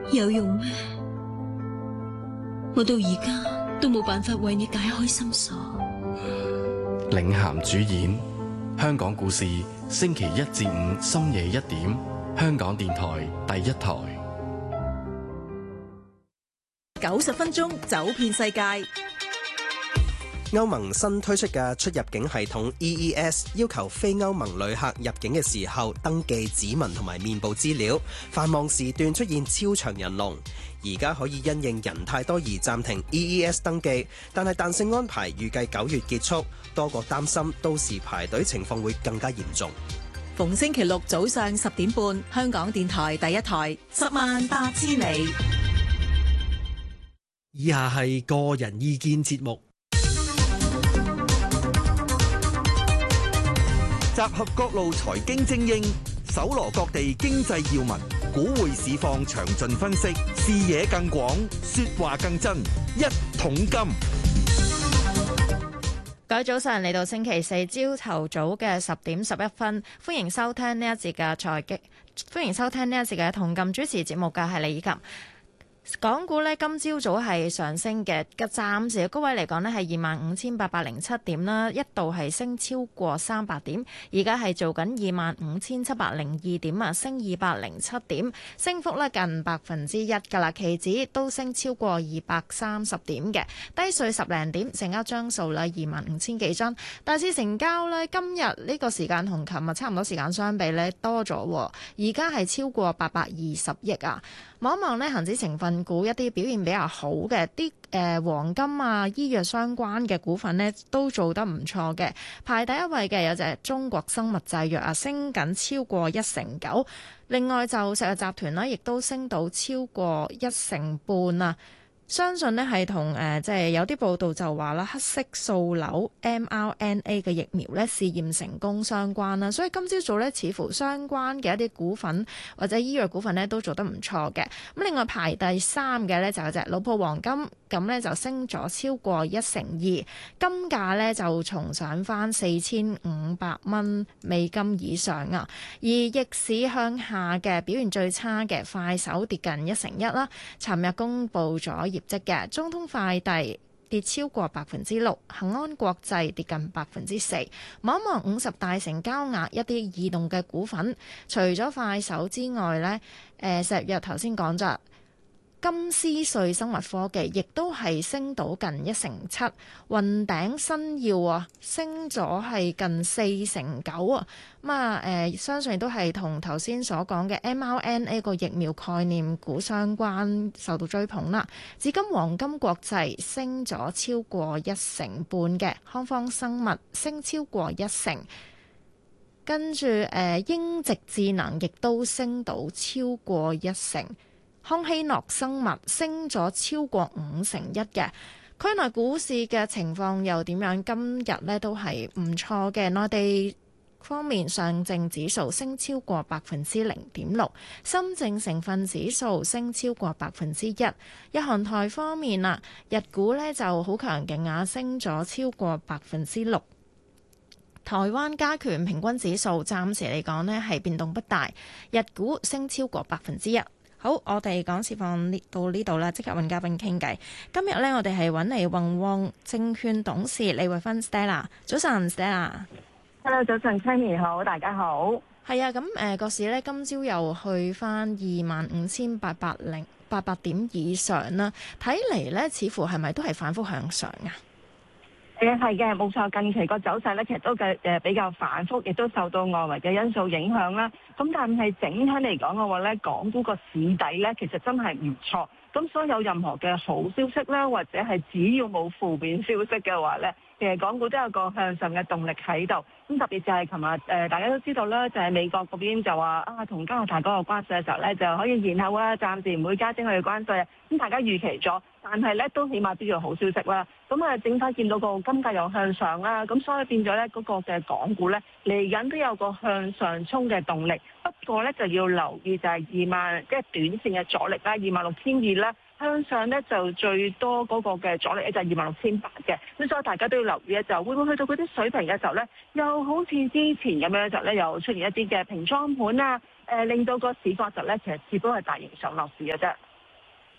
有用咩？我到而家都冇辦法為你解開心鎖。 領銜主演，香港故事，星期一至五深夜1點，香港電台第一台。 90分鐘走遍世界。 歐盟新推出嘅出入境系統 EES 要求非歐盟旅客入境嘅時候登記指紋同埋面部資料，繁忙時段出現超長人龍。而家可以因應人太多而暫停 EES 登記，但係彈性安排預計9月結束，多個擔心到時排隊情況會更加嚴重。 逢星期六早上10點半，香港電台第一台108000里。 以下係個人意見節目， 集合各路財經精英，搜羅各地經濟要聞，股匯市況詳盡分析，視野更廣，說話更真。一桶金， 各位早晨，嚟到星期四朝頭早嘅10點11分，歡迎收聽呢一節嘅財經，歡迎收聽呢一節嘅一桶金，主持節目嘅係李以琴。港股呢，今朝早係上升嘅，暫時嘅高位嚟講呢係25,807點啦，一度係升超過300點，而家係做緊25,702點啊，升207點，升幅呢近1%㗎啦。期指都升超過230點嘅，低水10零點，成交張數呢25,000幾張。大市成交呢，今日呢個時間同琴日差唔多時間相比呢多咗，而家係超過820億啊。望一望呢，恒指成分股一啲表現比較好嘅啲黃金啊、醫藥相關嘅股份呢，都做得唔錯嘅。排第一位嘅有隻中國生物製藥啊，升緊超過1成9。另外就石藥集團呢，亦都升到超過1成半啊。相信呢係同即係有啲報道就話啦，黑色素瘤 mRNA 嘅疫苗咧試驗成功相關啦，所以今朝早咧似乎相關嘅一啲股份或者醫藥股份咧都做得唔錯嘅。咁另外排第3嘅咧就有隻老鋪黃金，咁咧就升咗超過1成2，金價咧就重上翻4500蚊美金以上啊。而逆市向下嘅表現最差嘅快手跌近1成1啦，尋日公布咗業績嘅中通快遞跌超過6%，恒安國際跌近4%。望一望50大成交額一啲異動嘅股份，除咗快手之外呢，石藥頭先講咗。金斯瑞生物科技亦都係升到近1成7，雲頂新耀啊升咗係近4成9啊。咁相信都係同頭先所講嘅 mRNA 個疫苗概念股相關，受到追捧啦。至今黃金國際升咗超過1成半嘅，康方生物升超過1成，跟住英直智能亦都升到超過1成。康希諾生物升咗超過5成1嘅。區內股市嘅情況又點樣？今日呢都係唔錯嘅。內地方面，上證指數升超過0.6%，深證成分指數升超過1%。日韓台方面啊，日股呢就好強勁啊，升咗超過6%。台灣加權平均指數暫時嚟講呢係變動不大，日股升超過1%。好，我哋講市況到呢度啦，即刻揾嘉賓傾偈。今日呢，我哋係揾嚟宏旺證券董事李慧芬 Stella。早晨 Stella。Hello， 早晨 Kenny 好，大家好。 係啊，咁個市呢，今朝又去翻25,800點以上啦。睇嚟呢，似乎係咪都係反覆向上啊？ 係嘅，冇錯。近期個走勢咧，其實都比較反覆，亦都受到外圍嘅因素影響啦。咁但係整體嚟講嘅話咧，港股個市底咧，其實真係唔錯。咁所以有任何嘅好消息啦，或者係只要冇負面消息嘅話咧，其實港股都有個向上嘅動力喺度。咁特別就係琴日大家都知道啦，就係美國嗰邊就話同加拿大嗰個關稅嘅時候咧，就可以延後啊，暫時唔會加徵佢嘅關稅啊。咁大家預期咗，但係咧都起碼都要好消息啦。咁整體見到個金價又向上啦，咁所以變咗咧嗰個嘅港股咧嚟緊都有個向上衝嘅動力。不過咧就要留意就係2萬，即係短線嘅阻力啦，26,200啦。向上咧就最多嗰個嘅阻力咧就係26,800嘅，咁所以大家都要留意咧，就會唔會去到嗰啲水平嘅時候咧，又好似之前咁樣就咧又出現一啲嘅平倉盤啊，令到個市況就咧其實只不過係大型上落市嘅啫。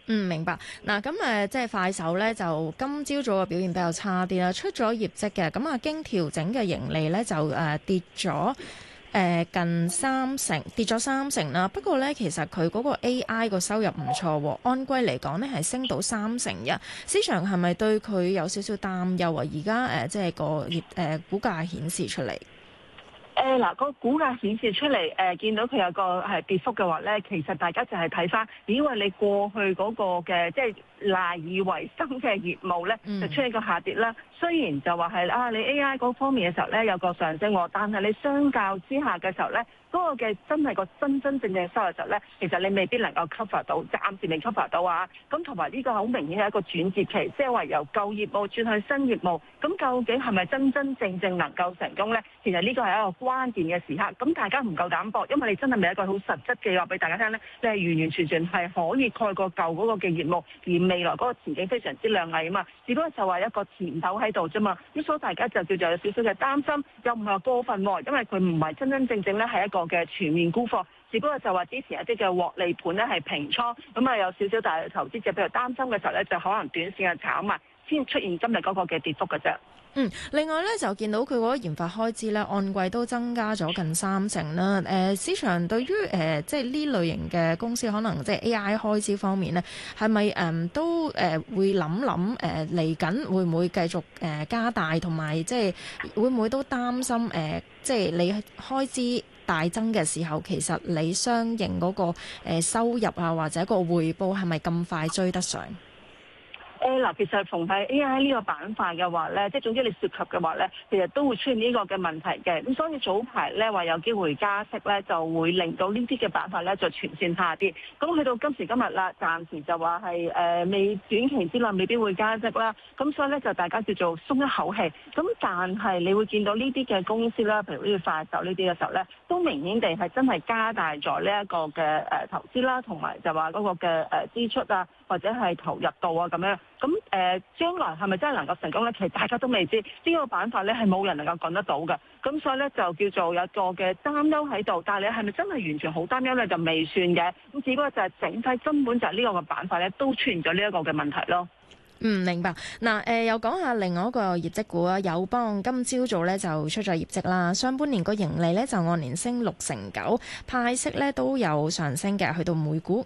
明白。嗱，咁即係快手咧，就今朝早嘅表現比較差啲啦，出咗業績嘅，咁啊經調整嘅盈利咧就跌咗近30%，跌咗30%啦。不過咧，其實佢嗰個 AI 個收入唔錯喎，按季嚟講咧係升到31%。市場係咪對佢有少少擔憂啊？而家即係個股價顯示出嚟。 嗱，個股價顯示出嚟，見到佢有個係跌幅嘅話咧，其實大家就係睇翻，因為你過去嗰個嘅即係賴以為生嘅業務咧，就出現個下跌啦。雖然就話係你 AI 嗰方面嘅時候咧有個上升喎，但係你相較之下嘅時候咧，嗰個嘅真係個真正嘅收入時候咧，其實你未必能夠 cover 到，暫時未 cover 到啊。咁同埋呢個好明顯係一個轉折期，即係話由舊業務轉去新業務，咁究竟係咪真正能夠成功咧？其實呢個係一個關鍵嘅時刻。咁大家唔夠膽搏，因為你真係未一個好實質嘅話俾大家聽咧，你係完完全全係可以蓋過舊嗰個嘅業務，而未來嗰個前景非常之亮麗啊嘛。只不過就話一個前頭喺度啫嘛。咁所以大家就叫做有少少嘅擔心，又唔係話過分喎，因為佢唔係真正咧係一個嘅全面沽貨，只不過就話之前一啲嘅獲利盤咧係平倉，咁啊有少少大嘅投資者譬如擔心嘅時候咧，就可能短線嘅炒賣先出現今日嗰個嘅跌幅嘅啫。 另外咧就見到佢嗰個研發開支咧，按季都增加咗近30%啦。市場對於即係呢類型嘅公司，可能即係 AI 開支方面咧，係咪都會諗嚟緊會唔會繼續加大，同埋即係會唔會都擔心即係你開支大增嘅時候，其實你相應嗰個收入啊或者個回報係咪咁快追得上？ 嗱，其實逢係 AI 呢個板塊嘅話咧，即係總之你涉及嘅話咧，其實都會出現呢個嘅問題嘅。咁所以早排咧話有機會加息咧，就會令到呢啲嘅板塊咧就全線下跌。咁去到今時今日啦，暫時就話係未短期之內未必會加息啦。咁所以咧就大家叫做鬆一口氣。咁但係你會見到呢啲嘅公司啦，譬如呢個快手呢啲嘅時候咧，都明顯地係真係加大咗呢一個嘅投資啦，同埋就話嗰個嘅支出啊，或者係投入度啊咁樣。咁將來係咪真係能夠成功咧？其實大家都未知，呢個板塊咧係冇人能夠講得到嘅。咁所以咧就叫做有個嘅擔憂喺度，但係你係咪真係完全好擔憂咧？就未算嘅。咁只不過就係整體根本就係呢個嘅板塊咧都出現咗呢一個嘅問題咯。 明白。嗱，又講下另外一個業績股啊，友邦今朝早咧就出咗業績啦。上半年個盈利咧就按年升69%，派息咧都有上升嘅，去到每股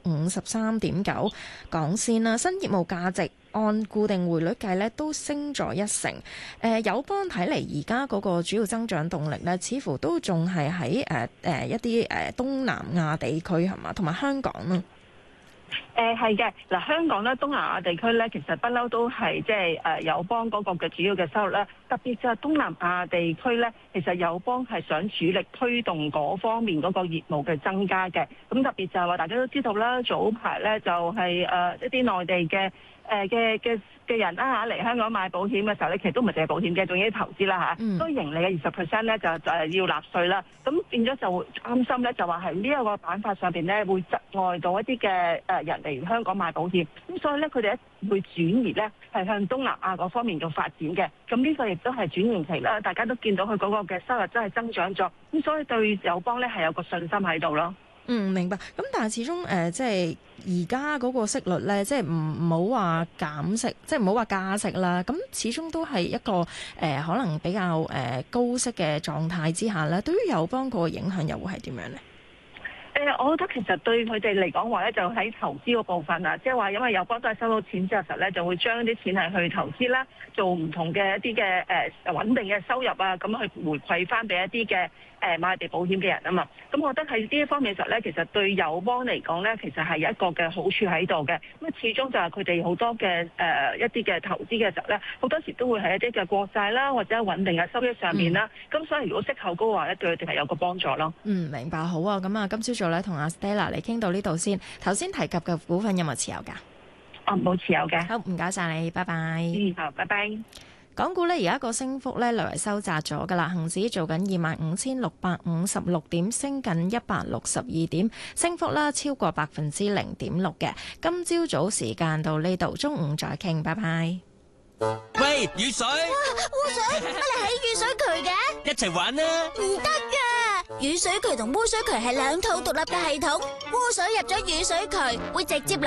53.9港仙啦。新業務價值按固定匯率計咧都升咗1成。友邦睇嚟而家嗰個主要增長動力咧，似乎都仲係喺一啲東南亞地區係嘛，同埋香港啊。 係嘅，嗱香港咧東南亞地區咧，其實不嬲都係即係友邦嗰個嘅主要嘅收入咧，特別就係東南亞地區咧，其實友邦係想主力推動嗰方面嗰個業務嘅增加嘅。咁特別就係話大家都知道啦，早排咧就係一啲內地嘅人啦嚟香港買保險嘅時候咧，其實都唔係淨係保險嘅，仲有啲投資啦嚇，都盈利嘅20%咧就要納稅啦。咁變咗就會擔心咧，就話係呢一個板塊上邊咧會窒礙到一啲嘅人嚟香港買保險，咁所以咧佢哋會轉移咧係向東南亞嗰方面嘅發展嘅。咁呢個亦都係轉型期啦，大家都見到佢嗰個嘅收入真係增長咗，咁所以對友邦咧係有個信心喺度咯。 明白。咁但係始終即係而家嗰個息率咧，即係唔好話減息，即係唔好話加息啦。咁始終都係一個可能比較高息嘅狀態之下咧，對於友邦個影響又會係點樣咧？ 我覺得其實對佢哋嚟講話咧，就喺投資嗰部分啊，即係話因為友邦都係收到錢之後，實咧就會將啲錢係去投資啦，做唔同嘅一啲嘅穩定嘅收入啊，咁去回饋翻俾一啲嘅買地保險嘅人啊嘛。咁我覺得喺呢一方面嘅時候咧，其實對友邦嚟講咧，其實係有一個嘅好處喺度嘅。咁始終就係佢哋好多嘅一啲嘅投資嘅時候咧，好多時都會喺一啲嘅國債啦，或者穩定嘅收益上面啦。咁所以如果息口高嘅話咧，對佢哋係有個幫助咯。 明白。好啊，咁啊，今朝早咧同阿 Stella 嚟傾到呢度先。頭先提及嘅股份有冇持有㗎？ 冇持有嘅。 好，唔該晒你，拜拜。 好，拜拜。 港股呢而家個升幅呢略為收窄咗㗎啦，恒指做緊25,656點，升緊162點，升幅啦超過0.6%嘅。今朝早時間到呢度，中午再傾，拜拜。 喂，雨水！ 污水，乜你喺雨水渠嘅？ 一齊玩啦！ 唔得㗎，雨水渠同污水渠係兩套獨立嘅系統，污水入咗雨水渠會直接流